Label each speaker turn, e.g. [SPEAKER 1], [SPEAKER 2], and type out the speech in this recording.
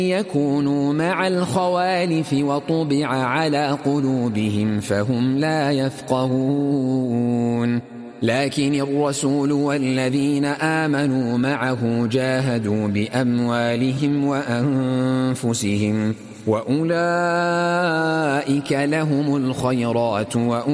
[SPEAKER 1] يكونوا مع الخوالف وطبع على قلوبهم فهم لا يفقهون لكن الرسول والذين آمنوا معه جاهدوا بأموالهم وأنفسهم وأولئك لهم الخيرات